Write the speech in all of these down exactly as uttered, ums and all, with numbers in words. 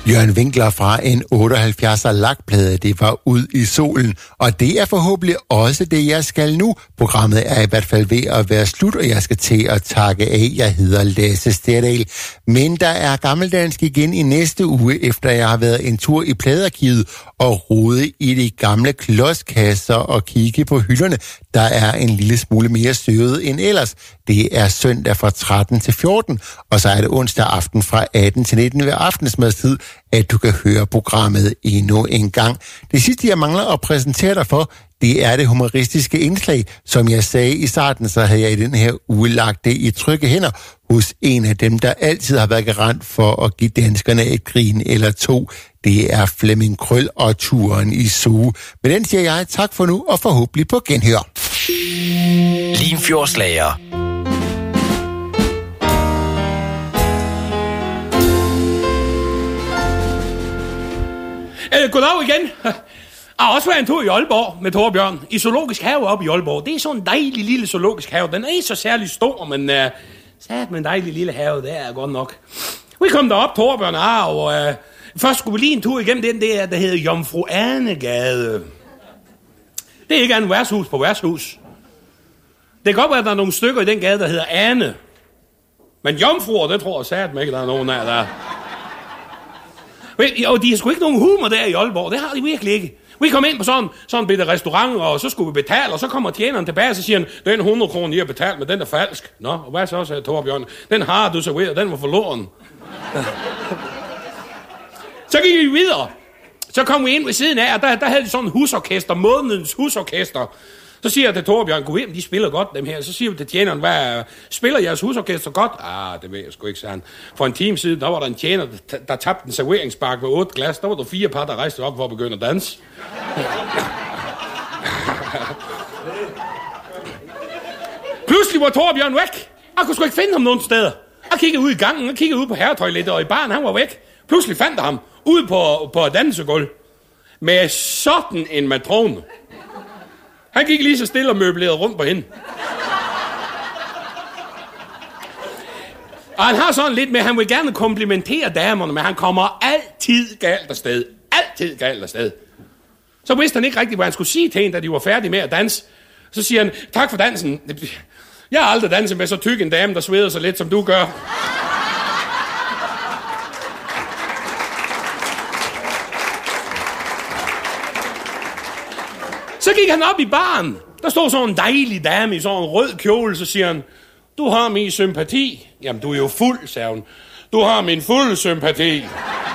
Jørgen Winkler fra en otteoghalvfjerdser lakplade, det var ud i solen, og det er forhåbentlig også det, jeg skal nu. Programmet er i hvert fald ved at være slut, og jeg skal til at takke af. Jeg hedder Lasse Sterdal, men der er gammeldansk igen i næste uge, efter jeg har været en tur i pladearkivet og rode i de gamle klodskasser og kigge på hylderne. Der er en lille smule mere støvet end ellers. Det er søndag fra tretten til fjorten, og så er det onsdag aften fra atten til nitten ved aftensmadstid, at du kan høre programmet endnu en gang. Det sidste, jeg mangler at præsentere dig for, det er det humoristiske indslag. Som jeg sagde i starten, så havde jeg i den her uge lagt det i trygge hænder hos en af dem, der altid har været garant for at give danskerne et grin eller to. Det er Flemming Krøll og turen i Zoo. Men den siger jeg tak for nu, og forhåbentlig på genhør. Limfjordslager. Øh, goddag igen. Jeg har også været en tur i Aalborg med Torbjørn. I Zoologisk Have oppe i Aalborg. Det er sådan en dejlig lille zoologisk have. Den er ikke så særlig stor, men uh, sat med en dejlig lille have, det er godt nok. Vi kom derop, Torbjørn og og uh, først skulle vi lige en tur igennem den der, der hedder Jomfru Anegade. Det er ikke andet værtshus på værtshus. Det kan godt være, at der er nogle stykker i den gade, der hedder Ane. Men jomfruer, det tror jeg sat mig ikke, der er nogen af der. Og de har sgu ikke nogen humor der i Aalborg. Det har de virkelig ikke. Vi kom ind på sådan, sådan en bitte restaurant, og så skulle vi betale, og så kommer tjeneren tilbage, og så siger han, den hundrede kroner, I har betalt, men den er falsk. Nå, og hvad så, sagde Torbjørn? Den har du serveret, den var forloren. Så gik vi videre. Så kom vi ind ved siden af, og der, der havde de sådan en husorkester, månedens husorkester. Så siger jeg til Torbjørn, gå hjem, de spiller godt dem her. Så siger vi til tjeneren, hvad spiller jeres husorkester godt? Ah, det ved jeg sgu ikke, sagde han. For en time siden, der var der en tjener, der, der tabte en serveringsbakke med otte glas. Der var der fire par, der rejste op for at begynde at danse. Pludselig var Torbjørn væk. Jeg kunne sgu ikke finde ham nogen steder. Jeg kiggede ud i gangen, jeg kiggede ud på herretoilettet, og i baren, han var væk. Pludselig fandt jeg ham ude på, på dansegulv med sådan en matrone. Han gik lige så stille og møblerede rundt på hende. Og han har sådan lidt med, han vil gerne komplimentere damerne, men han kommer altid galt afsted. Altid galt afsted. Så vidste han ikke rigtigt, hvad han skulle sige til hende, da de var færdige med at danse. Så siger han, tak for dansen. Jeg har aldrig danset med så tyk en dame, der sveder så lidt, som du gør. Så gik han op i baren. Der stod sådan en dejlig dame i sådan en rød kjole, så siger han, du har min sympati. Jamen, du er jo fuld, sagde hun. Du har min fulde sympati.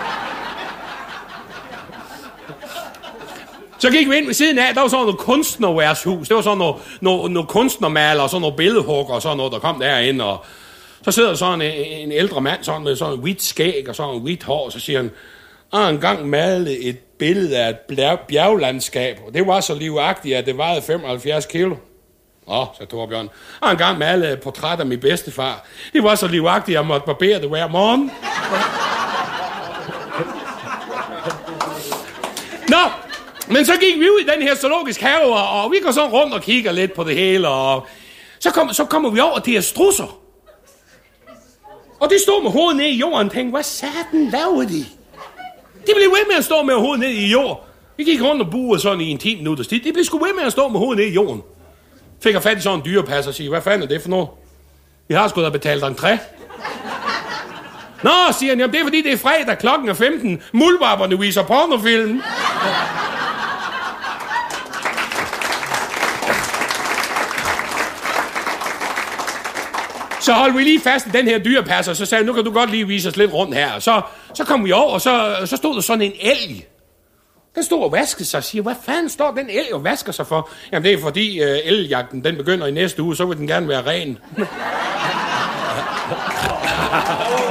Så gik vi ind ved siden af, der var sådan noget kunstnerværshus. Det var sådan noget, noget, noget kunstnermaler, sådan noget billedhugger og sådan noget, der kom derinde. Og så sidder sådan en, en ældre mand sådan med sådan en hvidt skæg og sådan en hvidt hår, og så siger han, jeg har engang malet et billede af et bjerglandskab, og det var så livagtigt, at det vejede femoghalvfjerds kilo. Åh, sagde Torbjørn. Jeg har engang malet et portræt af min bedstefar. Det var så livagtigt, at jeg måtte barbere det hver morgen. Nå, men så gik vi ud i den her zoologisk have, og vi går så rundt og kigger lidt på det hele, og så, kom, så kommer vi over til de strusser. Og de stod med hovedet ned i jorden og tænkte, hvad satan laver de? De blev ved med at stå med hovedet ned i jord. Vi gik rundt og buede sådan i en ti minutters tid. De blev sgu ved med at stå med hovedet ned i jorden. Fik jeg fat i sådan en dyrepasser og sige, hvad fanden er det for noget? Vi har sgu da betalt entré. Nå, siger han, jamen det er fordi det er fredag, klokken er femten. Muldvarperne viser pornofilm. Så holdt vi lige fast i den her dyrepasser, så sagde jeg, nu kan du godt lige vise os lidt rundt her. Så, så kom vi over, og så, så stod der sådan en elg. Den stod og vaskede sig og siger, hvad fanden står den elg og vasker sig for? Jamen det er fordi uh, elgjagten, den begynder i næste uge, så vil den gerne være ren.